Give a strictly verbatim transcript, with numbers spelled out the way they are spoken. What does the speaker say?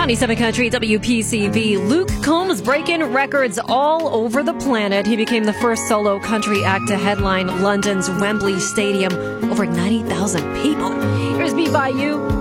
ninety-seven Country W P C V. Luke Combs breaking records all over the planet. He became the first solo country act to headline London's Wembley Stadium. Over ninety thousand people. Here's Beat By You.